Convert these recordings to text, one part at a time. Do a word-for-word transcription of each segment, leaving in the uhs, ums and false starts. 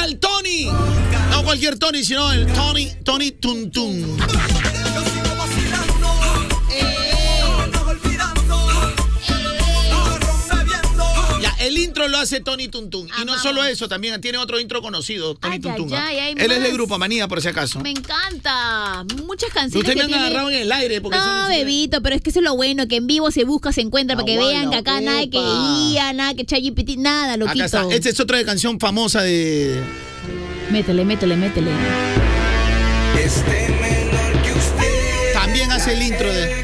el Tony. No cualquier Tony, sino el Tony, Tony Tuntún. El intro lo hace Tony Tuntún. Y no solo eso, también tiene otro intro conocido, Tony ay, Tuntún. Ay, ay, Él más. es de Grupo Manía, por si acaso. Me encanta. Muchas canciones. Usted me que han tiene... agarrado en el aire. Porque no, son... bebito, pero es que eso es lo bueno, que en vivo se busca, se encuentra, para que Aguala, vean que acá epa. nada que I A, nada que ChatGPT, nada, loquito. Acá está. Esta es otra canción famosa de... Métele, métele, métele. Este menor que usted también hace el intro de...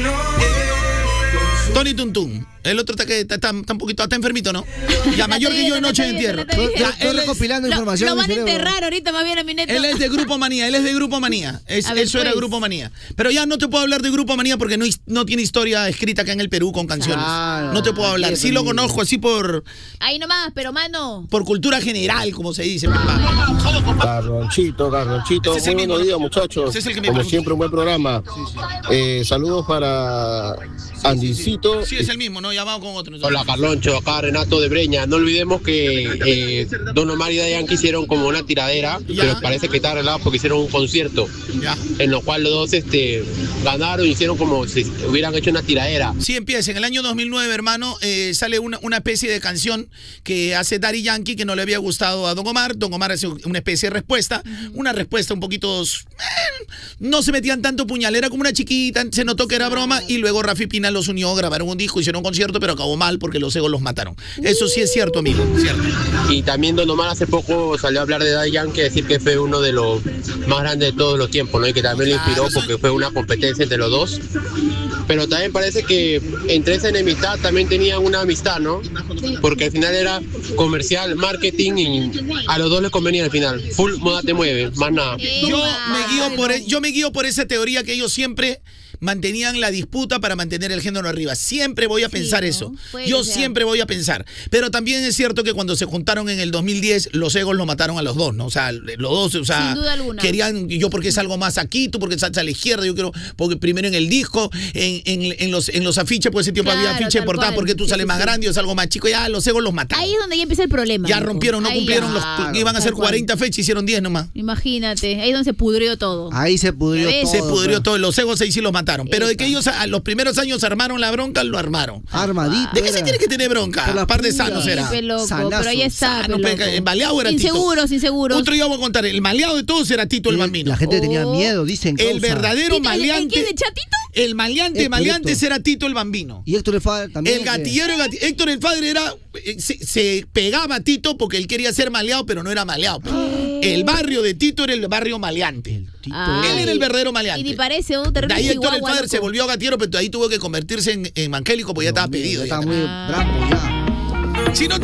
Tony Tuntún. El otro está, que, está, está, está un poquito, está enfermito, ¿no? Ya mayor que yo en Noche de Entierro. Estoy recopilando información. Lo van a enterrar ahorita más bien a mi neto. Él es de Grupo Manía, él es de Grupo Manía. Es, ver, eso pues. era Grupo Manía. Pero ya no te puedo hablar de Grupo Manía porque no, no tiene historia escrita acá en el Perú con canciones. Claro, no te puedo hablar. Sí lo conozco así por... Ahí nomás, pero mano. Por cultura general, como se dice, papá. Carlonchito, Carlonchito. Ese es el Muy mismo, buenos ¿no? días, muchachos. Ese es el que me Como pregunta. siempre, un buen programa. Sí, sí. Eh, saludos para Andicito. Sí, es el mismo, ¿no? Ya vamos con otro. Hola, Carloncho, acá Renato de Breña. No olvidemos que eh, Don Omar y Daddy Yankee hicieron como una tiradera, Ya. pero parece que está arreglado porque hicieron un concierto, Ya. en lo cual los dos este, ganaron y hicieron como si hubieran hecho una tiradera. Sí, empieza. En el año dos mil nueve, hermano, eh, sale una, una especie de canción que hace Daddy Yankee que no le había gustado a Don Omar. Don Omar hace una especie de respuesta. Uh-huh. Una respuesta un poquito... Eh, no se metían tanto puñalera como una chiquita. Se notó que era broma. Y luego Rafi Pina los unió, grabaron un disco, hicieron un concierto, pero acabó mal porque los egos los mataron. Eso sí es cierto, amigo. Cierto. Y también Don Omar hace poco salió a hablar de Daddy Yankee, decir que fue uno de los más grandes de todos los tiempos, ¿no? Y que también lo inspiró porque fue una competencia entre los dos. Pero también parece que entre esa enemistad también tenían una amistad, ¿no? Porque al final era comercial, marketing y a los dos les convenía al final. Full moda te mueve, más nada. Yo me guío por, yo me guío por esa teoría que ellos siempre mantenían la disputa para mantener el género arriba. Siempre voy a pensar sí, ¿no? eso. Puede Yo siempre voy a pensar. Pero también es cierto que cuando se juntaron en el dos mil diez, los egos lo mataron a los dos, ¿no? O sea, los dos, o sea, sin duda alguna. Querían, yo porque salgo más aquí, tú porque saltas a la izquierda, yo quiero, porque primero en el disco, en, en, en, los, en los afiches, pues ese tiempo claro, había afiche de portada, porque tú sí, sales sí, más sí. grande, yo salgo más chico, ya los egos los mataron. Ahí es donde ya empieza el problema. Ya rompieron, no ahí cumplieron, ya. los, iban a hacer cuarenta fechas, hicieron diez nomás. Imagínate, ahí es donde se pudrió todo. Ahí se pudrió todo. Se pudrió pero... todo, los egos ahí sí los mataron. Pero de que ellos a los primeros años armaron la bronca, lo armaron. Armadito. ¿De qué se tiene que tener bronca? Un par de sanos sí, era. Peloco, pero ahí está. Sano, el maleado era inseguros, Tito. Inseguros, Otro día voy a contar. El maleado de todos era Tito el, el Bambino. La gente oh. tenía miedo, dicen. El causa. verdadero ¿Tito, maleante. ¿Quién de Chatito? El maleante, Héctor, maleante Héctor. era Tito el Bambino. Y Héctor el Padre también. El gatillero, el gati... Héctor el Padre era. Se, se pegaba a Tito porque él quería ser maleado, pero no era maleado. Oh. El barrio de Tito era el barrio maleante. El Tito. Él era el verdadero maleante. Y ni parece un terrible. De ahí Héctor el Padre loco. se volvió gatillero, pero de ahí tuvo que convertirse en, en Manquélico porque ya estaba pedido. Ya estaba muy bravo ya. Si no te